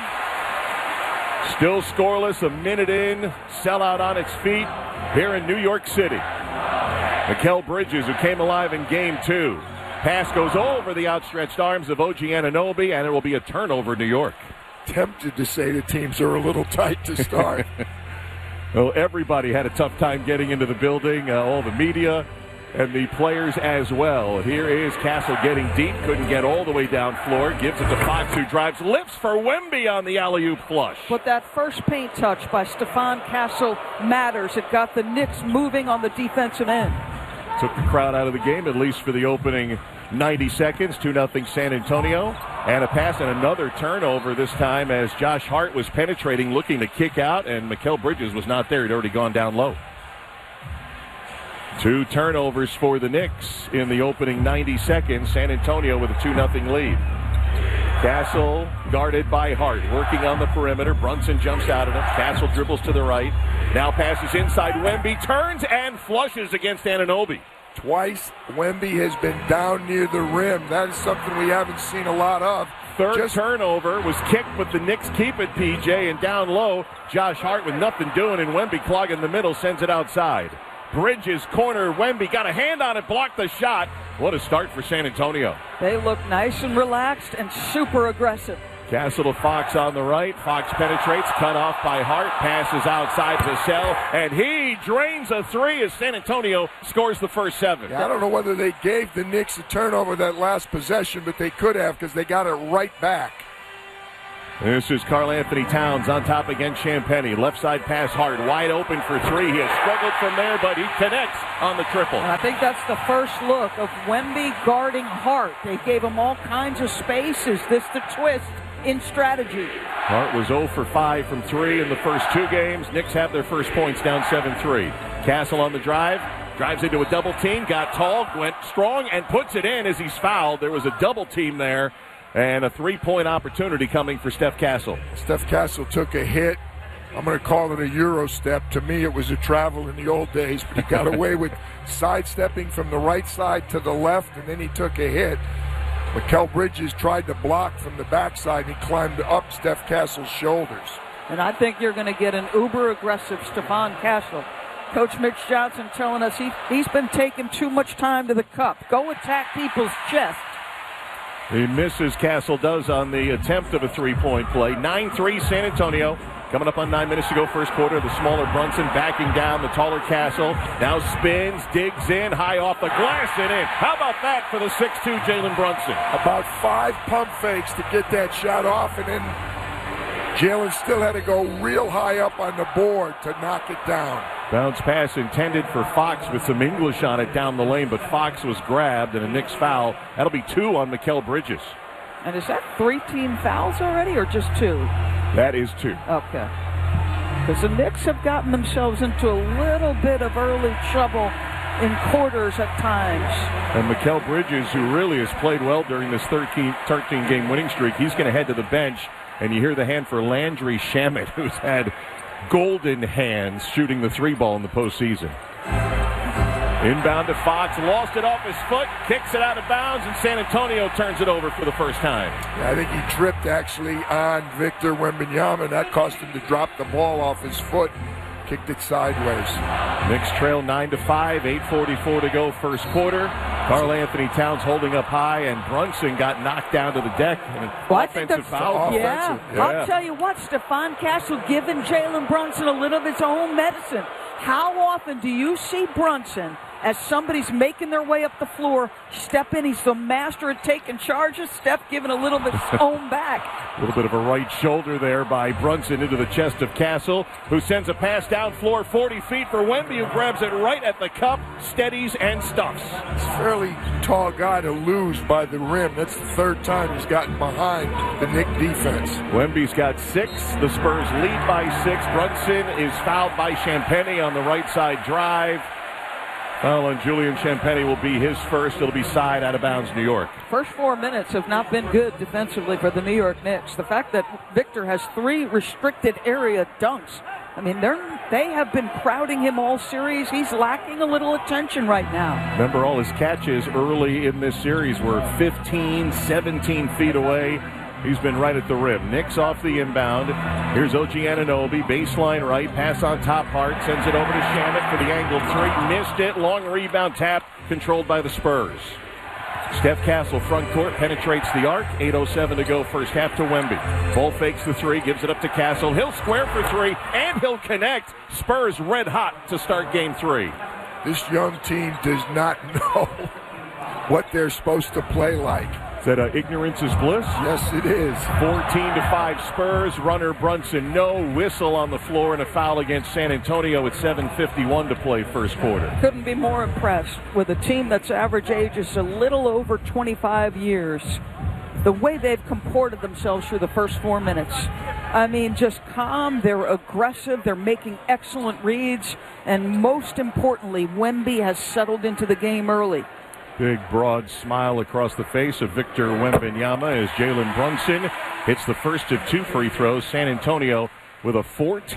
Still scoreless, a minute in, sellout on its feet here in New York City. Mikal Bridges, who came alive in Game 2. Pass goes over the outstretched arms of OG Anunoby, and it will be a turnover, New York. Tempted to say the teams are a little tight to start. Well, everybody had a tough time getting into the building, all the media and the players as well. Here is Castle getting deep, couldn't get all the way down floor, gives it to Fox, who drives, lifts for Wemby on the alley-oop flush. But that first paint touch by Stephon Castle matters. It got the Knicks moving on the defensive end. Took the crowd out of the game, at least for the opening 90 seconds. 2-0 San Antonio. And a pass and another turnover this time as Josh Hart was penetrating, looking to kick out, and Mikal Bridges was not there. He'd already gone down low. 2 turnovers for the Knicks in the opening 90 seconds. San Antonio with a 2-0 lead. Castle guarded by Hart, working on the perimeter. Brunson jumps out at him. Castle dribbles to the right. Now passes inside. Wemby turns and flushes against Anunoby. Twice Wemby has been down near the rim. That is something we haven't seen a lot of. Third turnover was kicked, but the Knicks keep it, PJ, and down low, Josh Hart with nothing doing, and Wemby clogging the middle, sends it outside. Bridges, corner, Wemby got a hand on it, blocked the shot. What a start for San Antonio. They look nice and relaxed and super aggressive. Castle to Fox on the right. Fox penetrates, cut off by Hart, passes outside Vassell, and he drains a three as San Antonio scores the first 7. Yeah, I don't know whether they gave the Knicks a turnover that last possession, but they could have because they got it right back. This is Karl Anthony Towns on top against Champagnie. Left side pass Hart, wide open for three. He has struggled from there, but he connects on the triple. And I think that's the first look of Wemby guarding Hart. They gave him all kinds of space. Is this the twist in strategy? Hart was 0 for 5 from 3 in the first 2 games. Knicks have their first points down 7-3. Castle on the drive. Drives into a double team. Got tall. Went strong and puts it in as he's fouled. There was a double team there. And a 3-point opportunity coming for Steph Castle. Steph Castle took a hit. I'm going to call it a Euro step. To me, it was a travel in the old days, but he got away with sidestepping from the right side to the left, and then he took a hit. Mikal Bridges tried to block from the backside, and he climbed up Steph Castle's shoulders. And I think you're going to get an uber-aggressive Stephon Castle. Coach Mitch Johnson telling us he's been taking too much time to the cup. Go attack people's chest. He misses, Castle does, on the attempt of a 3-point play. 9-3 San Antonio. Coming up on 9 minutes to go, first quarter. The smaller Brunson backing down the taller Castle. Now spins, digs in, high off the glass and in. How about that for the 6'2 Jalen Brunson? About 5 pump fakes to get that shot off, and then Jalen still had to go real high up on the board to knock it down. Bounce pass intended for Fox with some English on it down the lane, but Fox was grabbed and a Knicks foul. That'll be 2 on Mikal Bridges. And is that 3 team fouls already or just 2? That is 2. Okay. Because the Knicks have gotten themselves into a little bit of early trouble in quarters at times. And Mikal Bridges, who really has played well during this 13-game winning streak, he's going to head to the bench. And you hear the hand for Landry Shamet, who's had golden hands shooting the 3-ball in the postseason. Inbound to Fox, lost it off his foot, kicks it out of bounds, and San Antonio turns it over for the first time. Yeah, I think he tripped actually on Victor Wembanyama, and that caused him to drop the ball off his foot. Kicked it sideways. Knicks trail 9-5, 8:44 to go first quarter. Karl Anthony Towns holding up high, and Brunson got knocked down to the deck. Offensive foul. Yeah. I'll tell you what, Stephon Castle giving Jalen Brunson a little of his own medicine. How often do you see Brunson, as somebody's making their way up the floor, step in? He's the master at taking charges. Steph giving a little bit of his own back. A little bit of a right shoulder there by Brunson into the chest of Castle, who sends a pass down floor 40 feet for Wemby, who grabs it right at the cup, steadies, and stuffs. He's a fairly tall guy to lose by the rim. That's the 3rd time he's gotten behind the Knick defense. Wemby's got 6. The Spurs lead by 6. Brunson is fouled by Champagnie on the right side drive. Foul on Julian Champagnie will be his first. It'll be side out of bounds, New York. First 4 minutes have not been good defensively for the New York Knicks. The fact that Victor has 3 restricted area dunks. I mean, they have been crowding him all series. He's lacking a little attention right now. Remember, all his catches early in this series were 15, 17 feet away. He's been right at the rim. Knicks off the inbound. Here's OG Anunoby, baseline right, pass on top Hart, sends it over to Shamet for the angled 3. Missed it, long rebound tap, controlled by the Spurs. Steph Castle, front court, penetrates the arc. 8:07 to go, first half to Wemby. Ball fakes the 3, gives it up to Castle. He'll square for 3, and he'll connect. Spurs red hot to start game 3. This young team does not know what they're supposed to play like. Is that ignorance is bliss? Yes, it is. 14-5 Spurs. Runner Brunson, no whistle on the floor, and a foul against San Antonio at 7:51 to play first quarter. Couldn't be more impressed with a team that's average age is a little over 25 years. The way they've comported themselves through the first 4 minutes. I mean, just calm. They're aggressive. They're making excellent reads. And most importantly, Wemby has settled into the game early. Big, broad smile across the face of Victor Wembanyama as Jalen Brunson hits the first of 2 free throws. San Antonio with a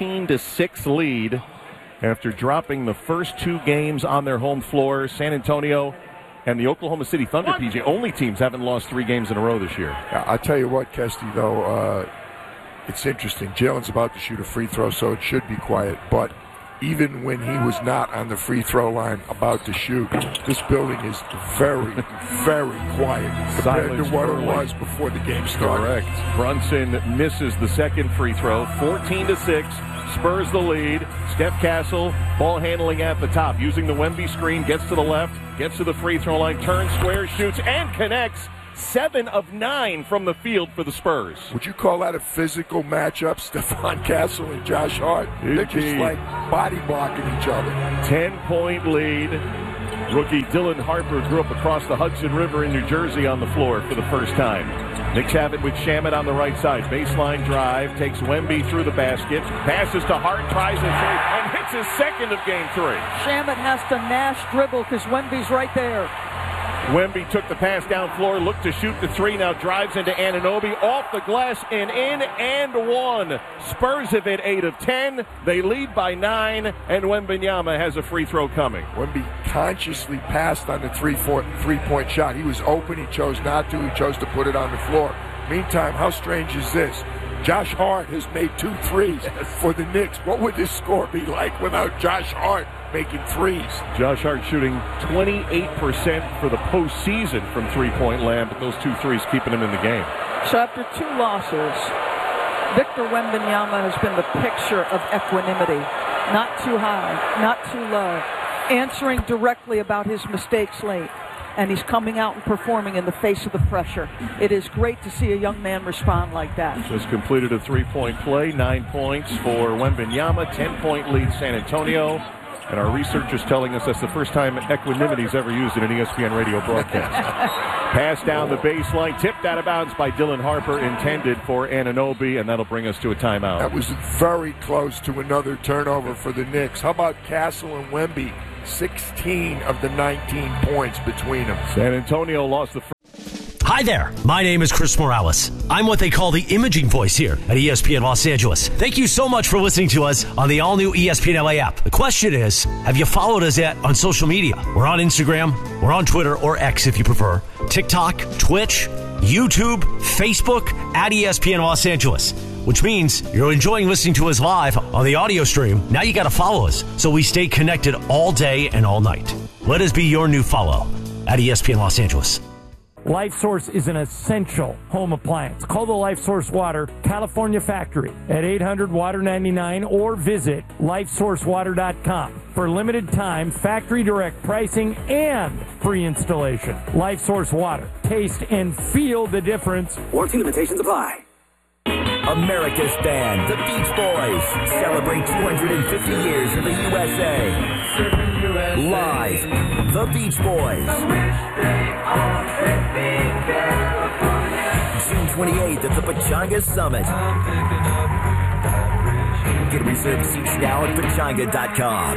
14-6 lead after dropping the first 2 games on their home floor. San Antonio and the Oklahoma City Thunder, PJ, only teams haven't lost 3 games in a row this year. I'll tell you what, Kesty, though, it's interesting. Jalen's about to shoot a free throw, so it should be quiet. But even when he was not on the free throw line about to shoot. This building is very, very quiet compared to what it was before the game started. Correct. Brunson misses the second free throw, 14-6. Spurs the lead. Steph Castle, ball handling at the top, using the Wemby screen, gets to the left, gets to the free throw line, turns, squares, shoots, and connects. 7 of 9 from the field for the Spurs. Would you call that a physical matchup, Stephon Castle and Josh Hart? They're just like body blocking each other. 10-point lead. Rookie Dylan Harper grew up across the Hudson River in New Jersey on the floor for the first time. Knicks have it with Shamet on the right side. Baseline drive, takes Wemby through the basket, passes to Hart, tries a three, and hits his second of game 3. Shamet has to Nash dribble because Wemby's right there. Wemby took the pass down floor, looked to shoot the 3, now drives into Anunoby, off the glass and in and 1. Spurs have hit 8 of 10. They lead by 9, and Wembanyama has a free throw coming. Wemby consciously passed on the three-point shot. He was open. He chose not to. He chose to put it on the floor. Meantime, how strange is this? Josh Hart has made 2 threes for the Knicks. What would this score be like without Josh Hart making threes? Josh Hart shooting 28% for the postseason from three-point land, but those 2 threes keeping him in the game. So after 2 losses, Victor Wembanyama has been the picture of equanimity. Not too high, not too low. Answering directly about his mistakes late. And he's coming out and performing in the face of the pressure. It is great to see a young man respond like that. Just completed a 3-point play, 9 points for Wembanyama, 10-point lead San Antonio. And our research is telling us that's the first time equanimity is ever used in an ESPN radio broadcast. Pass down the baseline, tipped out of bounds by Dylan Harper, intended for Anunoby, and that'll bring us to a timeout. That was very close to another turnover for the Knicks. How about Castle and Wemby? 16 of the 19 points between them. San Antonio lost the Hi there, my name is Chris Morales. I'm what they call the imaging voice here at ESPN Los Angeles. Thank you so much for listening to us on the all-new ESPN LA app. The question is, have you followed us yet on social media? We're on Instagram, we're on Twitter, or X if you prefer, TikTok, Twitch, YouTube, Facebook, at ESPN Los Angeles. Which means you're enjoying listening to us live on the audio stream. Now you got to follow us so we stay connected all day and all night. Let us be your new follow at ESPN Los Angeles. LifeSource is an essential home appliance. Call the LifeSource Water California factory at 800-WATER-99 or visit LifeSourceWater.com for limited time factory direct pricing and free installation. LifeSource Water. Taste and feel the difference. Warranty limitations apply. America's band, the Beach Boys, celebrate 250 years in the USA. Live, the Beach Boys. June 28th at the Pechanga Summit. Get reserved seats now at Pechanga.com.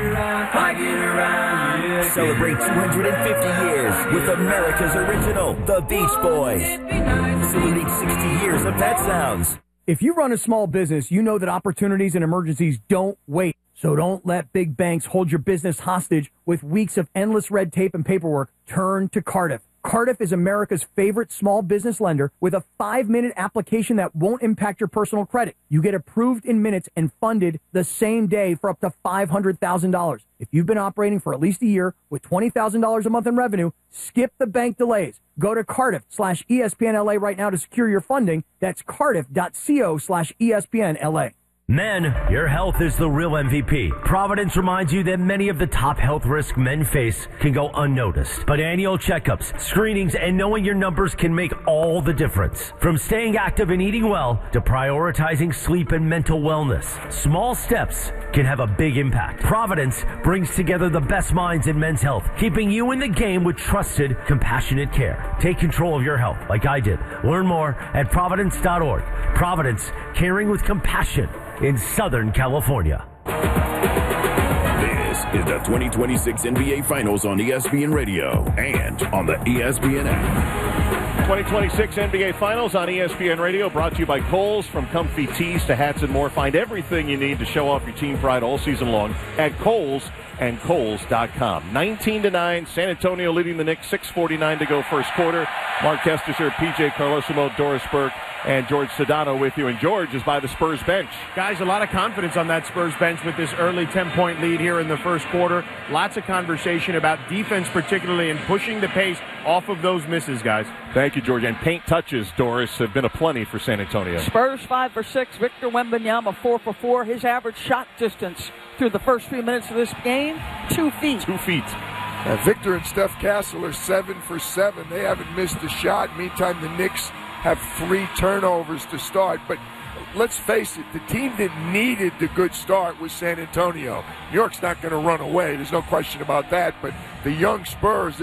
Celebrate 250 years with America's original, the Beach Boys. Saluting 60 years of Pet Sounds. If you run a small business, you know that opportunities and emergencies don't wait. So don't let big banks hold your business hostage with weeks of endless red tape and paperwork. Turn to Cardiff. Cardiff is America's favorite small business lender with a 5-minute application that won't impact your personal credit. You get approved in minutes and funded the same day for up to $500,000. If you've been operating for at least a year with $20,000 a month in revenue, skip the bank delays. Go to Cardiff/ESPNLA right now to secure your funding. That's Cardiff.co/ESPNLA. Men, your health is the real MVP. Providence reminds you that many of the top health risks men face can go unnoticed. But annual checkups, screenings, and knowing your numbers can make all the difference. From staying active and eating well to prioritizing sleep and mental wellness, small steps can have a big impact. Providence brings together the best minds in men's health, keeping you in the game with trusted, compassionate care. Take control of your health like I did. Learn more at Providence.org. Providence, caring with compassion in Southern California. This is the 2026 NBA Finals on ESPN Radio and on the ESPN app. 2026 NBA Finals on ESPN Radio, brought to you by Kohl's. From comfy tees to hats and more, find everything you need to show off your team pride all season long at Kohl's. and Kohl's.com. 19-9, San Antonio leading the Knicks, 6:49 to go first quarter. Mark Kestecher, PJ Carlosimo, Doris Burke, and George Sedano with you. And George is by the Spurs bench. Guys, a lot of confidence on that Spurs bench with this early 10-point lead here in the first quarter. Lots of conversation about defense particularly and pushing the pace off of those misses, guys. Thank you, George. And paint touches, Doris, have been aplenty for San Antonio. Spurs 5 for 6. Victor Wembanyama 4 for 4. His average shot distance through the first 3 minutes of this game, 2 feet. 2 feet. Victor and Steph Castle are 7 for 7. They haven't missed a shot. Meantime, the Knicks have 3 turnovers to start. But let's face it, the team that needed the good start was San Antonio. New York's not going to run away. There's no question about that. But the young Spurs,